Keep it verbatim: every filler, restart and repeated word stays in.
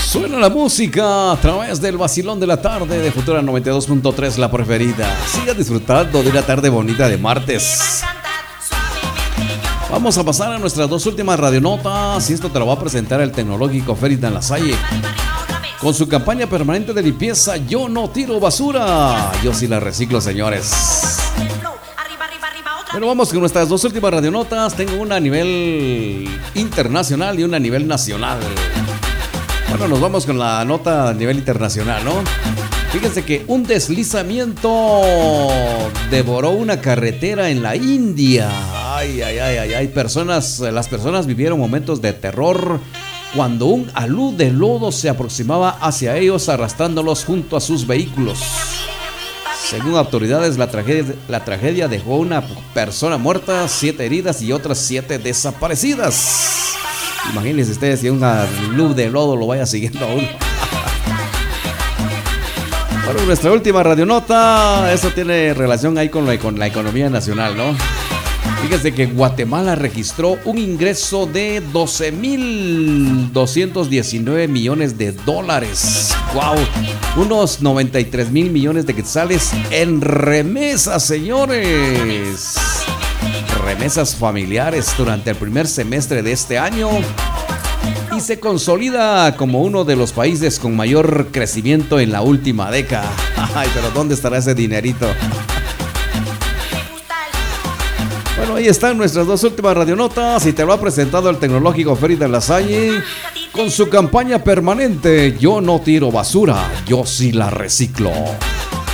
Suena la música a través del vacilón de la tarde de Futura noventa y dos punto tres, la preferida. Siga disfrutando de una tarde bonita de martes. Vamos a pasar a nuestras dos últimas radionotas y esto te lo va a presentar el Tecnológico Férida Lasalle. Con su campaña permanente de limpieza, yo no tiro basura, yo sí la reciclo, señores. Bueno, vamos con nuestras dos últimas radionotas. Tengo una a nivel internacional y una a nivel nacional. Bueno, nos vamos con la nota a nivel internacional, ¿no? Fíjense que un deslizamiento devoró una carretera en la India. Ay, ay, ay, ay, ay. Personas, las personas vivieron momentos de terror cuando un alud de lodo se aproximaba hacia ellos, arrastrándolos junto a sus vehículos. Según autoridades, la tragedia, la tragedia dejó una persona muerta, siete heridas y otras siete desaparecidas. Imagínense ustedes si una luz de lodo lo vaya siguiendo a uno. Bueno, nuestra última radionota, eso tiene relación ahí con la, con la economía nacional, ¿no? Fíjense que Guatemala registró un ingreso de doce mil doscientos diecinueve millones de dólares. ¡Wow! Unos noventa y tres mil millones de quetzales en remesas, señores. Remesas familiares durante el primer semestre de este año y se consolida como uno de los países con mayor crecimiento en la última década. Ay, pero ¿dónde estará ese dinerito? Bueno, ahí están nuestras dos últimas radionotas y te lo ha presentado el Tecnológico Férida Lasalle con su campaña permanente: yo no tiro basura, yo sí la reciclo.